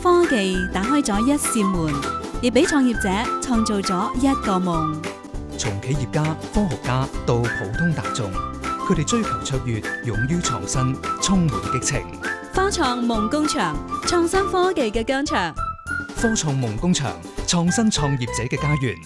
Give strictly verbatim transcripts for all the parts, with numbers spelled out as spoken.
科技打開咗一扇門，亦俾創業者創造咗一個夢。 從企業家、科學家到普通大眾，佢哋追求卓越，勇於創新，充滿激情。 科創夢工場，創新科技嘅疆場。 科創夢工場，創新創業者嘅家園。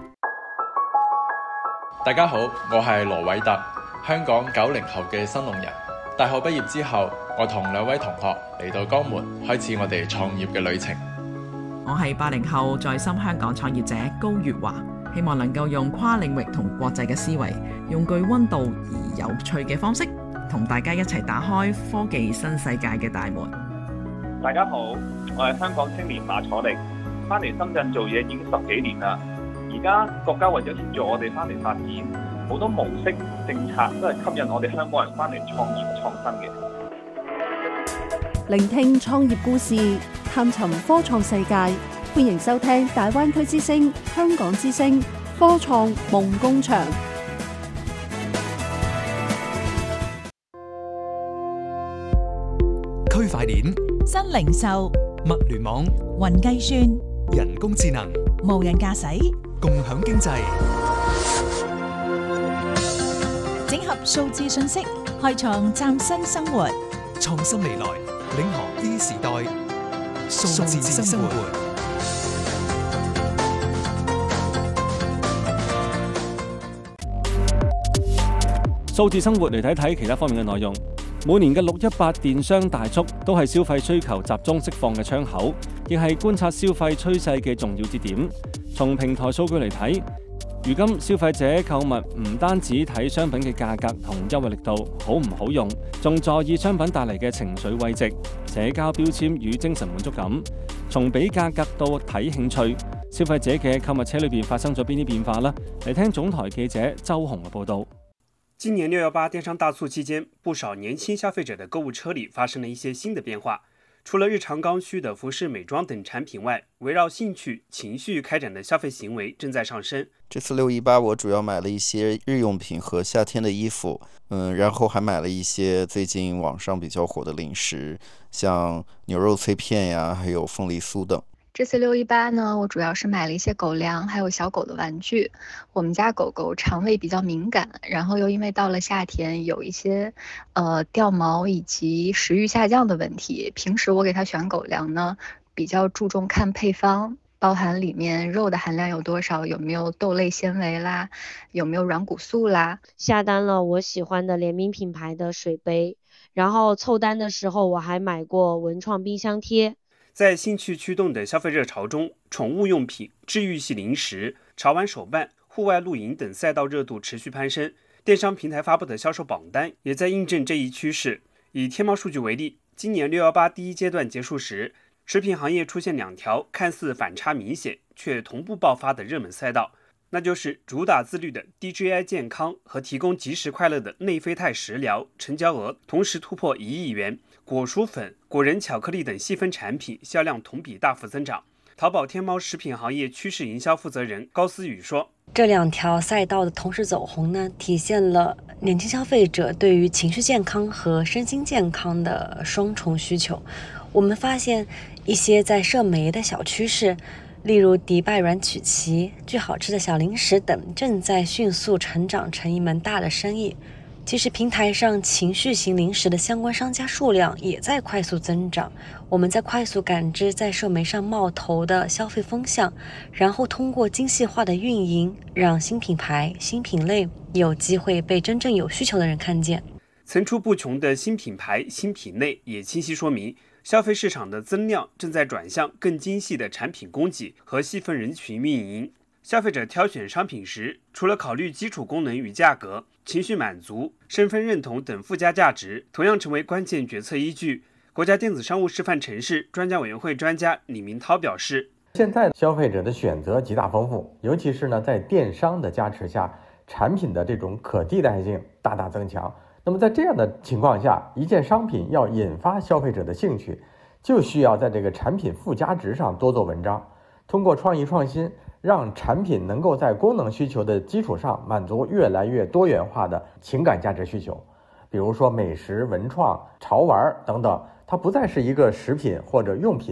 大家好，我係羅偉特，香港九零後嘅新農人。大學畢業之後，我同兩位同學嚟到江門，開始我哋創業嘅旅程。 我係八零後在深香港創業者高月華，希望能夠用跨領域同國際嘅思維，用具溫度而有趣嘅方式，同大家一齊打開科技新世界嘅大門。 大家好，我係香港青年馬楚力，翻嚟深圳做嘢已經十幾年啦。而家國家為咗協助我哋翻嚟發展，好多模式政策都係吸引我哋香港人翻嚟創業創新嘅。 聆聽創業故事，探尋科創世界，歡迎收聽大灣區之聲、香港之聲科創夢工場。 區塊鏈、 新零售、 物聯網、 雲計算、 人工智能、 無人駕駛、 共享經濟， 整合數字信息，開創嶄新生活。 創新未來，領航 E 時代，數字生活。 數字生活嚟睇睇其他方面嘅內容。每年嘅六一八電商大促都係消費需求集中釋放嘅窗口，亦係觀察消費趨勢嘅重要節點。從平台數據嚟睇，如今消費者購物唔單止睇商品嘅價格同優惠力度好唔好用，仲在意商品帶嚟嘅情緒慰藉、社交標籤與精神滿足感。從比價格到睇興趣，消費者嘅購物車裏邊發生咗邊啲變化呢？嚟聽總台記者周紅嘅報導。 今年六一八電商大促期間，不少年輕消費者的購物車裏發生了一些新的變化。除了日常剛需的服飾、美妝等產品外，圍繞興趣、情緒開展的消費行為正在上升。 這次六一八，我主要買了一些日用品和夏天的衣服，嗯，然後還買了一些最近網上比較火的零食，像牛肉脆片呀，還有鳳梨酥等。 這次六一八呢，我主要是買了一些狗糧，還有小狗的玩具。我們家狗狗腸胃比較敏感，然後又因為到了夏天，有一些呃掉毛以及食慾下降的問題。平時我給它選狗糧呢，比較注重看配方，包含裡面肉的含量有多少，有沒有豆類纖維啦，有沒有軟骨素啦。 下單了我喜歡的聯名品牌的水杯，然後湊單的時候我還買過文創冰箱貼。 在興趣驅動的消費熱潮中，寵物用品、治癒系零食、潮玩手辦、戶外露營等賽道熱度持續攀升。電商平台發布的銷售榜單也在印證這一趨勢。以天貓數據為例，今年六一八第一階段結束時，食品行業出現兩條看似反差明顯卻同步爆發的熱門賽道，那就是主打自律的 D J I 健康和提供即時快樂的內啡肽食療，成交額同時突破一億元。果蔬粉、果仁巧克力等細分產品銷量同比大幅增長。淘寶天貓食品行業趨勢營銷負責人高思雨說： 這兩條賽道的同時走紅呢，體現了年輕消費者對於情緒健康和身心健康的雙重需求。我們發現一些在社媒的小趨勢，例如迪拜軟曲奇、巨好吃的小零食等，正在迅速成長成一門大的生意。其實平台上情緒型零食的相關商家數量也在快速增長，我們在快速感知在社媒上冒頭的消費風向，然後通過精細化的運營，讓新品牌、新品類有機會被真正有需求的人看見。 層出不窮的新品牌、新品類也清晰說明，消費市場的增量正在轉向更精細的產品供給和細分人群運營。消費者挑選商品時，除了考慮基礎功能與價格，情緒滿足、身份認同等附加價值同樣成為關鍵決策依據。國家電子商務示範城市專家委員會專家李明濤表示， 現在消費者的選擇極大豐富，尤其是呢在電商的加持下，產品的這種可替代性大大增強。那麼在這樣的情況下，一件商品要引發消費者的興趣，就需要在這個產品附加值上多做文章，通過創意創新，讓產品能夠在功能需求的基礎上滿足越來越多元化的情感價值需求，比如說美食、文創、潮玩等等，它不再是一個食品或者用品，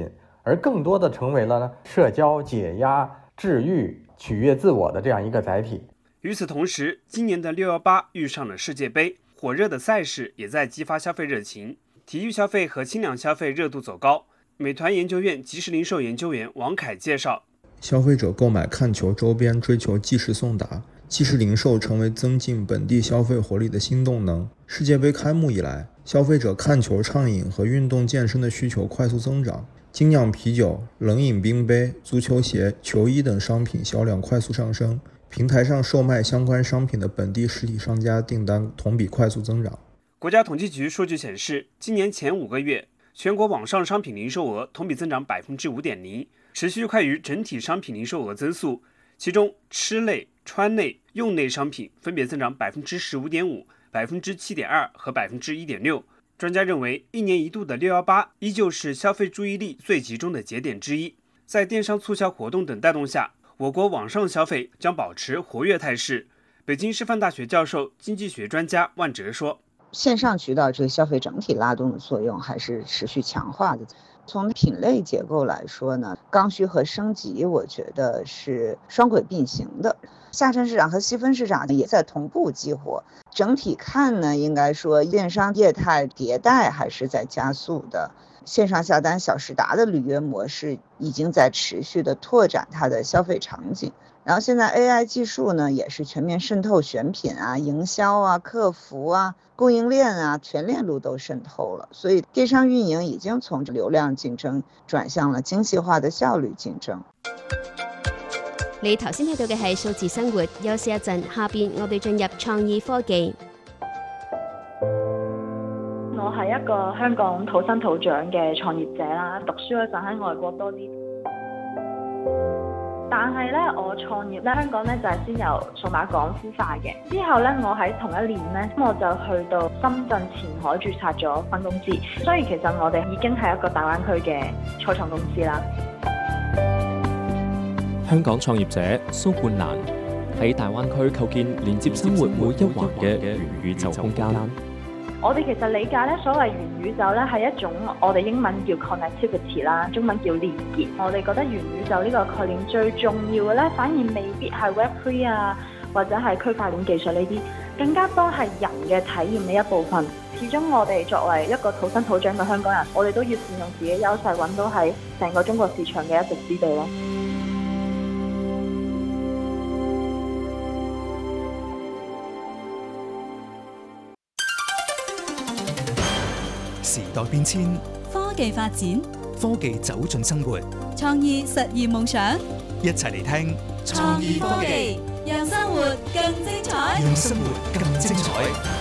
而更多的成为了呢社交、解压、治愈、取悦自我的这样一个载体。 与此同时，今年的六一八遇上了世界杯，火热的赛事也在激发消费热情，体育消费和轻量消费热度走高。美团研究院即时零售研究员王凯介绍， 消费者购买看球周边追求即时送达，即时零售成为增进本地消费活力的新动能。世界杯开幕以来，消费者看球畅饮和运动健身的需求快速增长，精酿啤酒、冷饮冰杯、足球鞋、球衣等商品销量快速上升，平台上售卖相关商品的本地实体商家订单同比快速增长。 国家统计局数据显示，今年前五个月，全国网上商品零售额同比增长 百分之五点零， 持续快于整体商品零售额增速。其中，吃类、穿类、用类商品分别增长 百分之十五点五、百分之七点二 和 百分之一点六。专家认为，一年一度的六一八依旧是消费注意力最集中的节点之一。在电商促销活动等带动下，我国网上消费将保持活跃态势。北京师范大学教授、经济学专家万哲说， 线上渠道这个消费整体拉动的作用还是持续强化的。从品类结构来说呢，刚需和升级我觉得是双轨并行的，下沉市场和细分市场也在同步激活。整体看呢，应该说电商业态迭代还是在加速的，线上下单小时达的履约模式已经在持续的拓展它的消费场景。然后现在 A I 技术呢也是全面渗透选品啊、营销啊、客服啊、供应链啊，全链路都渗透了，所以电商运营已经从流量竞争轉向了精細化的效率競爭。 你頭先睇到嘅係數字生活，休息一陣，下邊我哋進入創意科技。 我係一個香港土生土長嘅創業者啦，讀書嗰陣喺外國多啲。但係咧，我創業咧，香港咧就係先由數碼港孵化嘅。之後咧，我喺同一年咧，我就去到深圳前海註冊咗分公司。所以其實我哋已經係一個大灣區嘅初創公司啦。 香港創業者蘇冠蘭喺大灣區構建連接生活每一環嘅元宇宙空間。 我哋其實理解咧，所謂元宇宙咧係一種我哋英文叫 connectivity 啦，中文叫連結。我哋覺得元宇宙呢個概念最重要嘅咧，反而未必係 Web 三 啊，或者係區塊鏈技術呢啲，更加多係人嘅體驗嘅一部分。始終我哋作為一個土生土長嘅香港人，我哋都要善用自己優勢，揾到喺成個中國市場嘅一席之地咯。 時代變遷， 科技發展， 科技走進生活， 創意實現夢想。 一齊嚟聽創意科技，讓生活更精彩。 讓生活更精彩。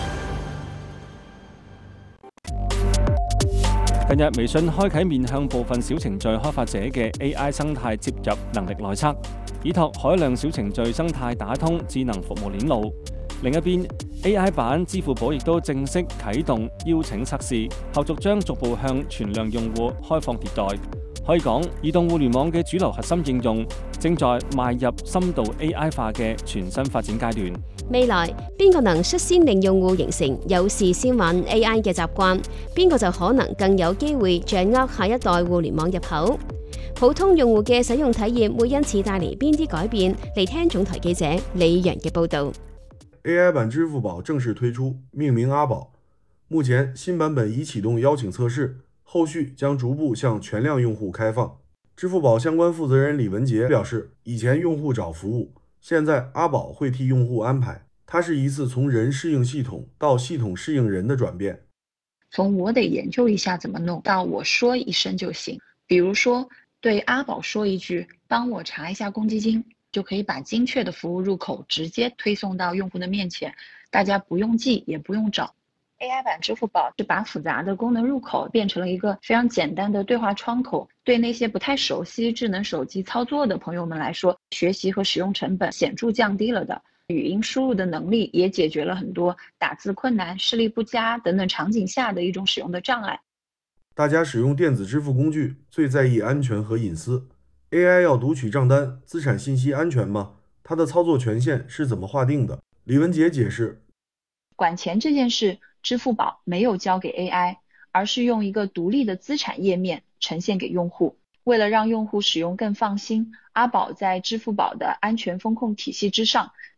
近日，微信開啟面向部分小程序開發者嘅 A I 生態接入能力內測，以託海量小程序生態打通智能服務鏈路。另一邊 A I 版支付寶亦都正式啟動邀請測試，後續將逐步向全量用戶開放迭代。可以講，移動互聯網嘅主流核心應用正在邁入深度 A I 化嘅全新發展階段。 未來邊個能率先令用戶形成有事先玩 A I 嘅習慣，邊個就可能更有機會掌握下一代互聯網入口。普通用戶嘅使用體驗會因此帶嚟邊啲改變？嚟聽總台記者李陽嘅報導。 A I 版支付寶正式推出，命名阿寶。目前新版本已啟動邀請測試，後續將逐步向全量用戶開放。支付寶相關負責人李文杰表示，以前用戶找服務，現在阿寶會替用戶安排。它是一次從人適應系統到系統適應人的轉變。 從我得研究一下怎麼弄，到我說一聲就行。比如說對阿寶說一句，幫我查一下公積金，就可以把精確的服務入口直接推送到用戶的面前，大家不用記也不用找。A I 版支付寶是把複雜的功能入口變成了一個非常簡單的對話窗口，對那些不太熟悉智能手機操作的朋友們來說，學習和使用成本顯著降低了的。語音輸入的能力也解決了很多打字困難、視力不佳等等場景下的一種使用的障礙。 大家使用電子支付工具最在意安全和隱私。A I 要讀取賬單，資產信息安全嗎？它的操作權限是怎麼劃定的？李文杰解釋， 管錢這件事，支付寶沒有交給 A I， 而是用一個獨立的資產頁面呈現給用戶。 为了让用户使用更放心，阿宝在支付宝的安全风控体系之上，